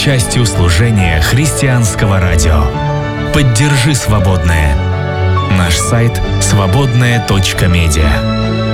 частью служения христианского радио. Поддержи свободное. Наш сайт свободное.медиа.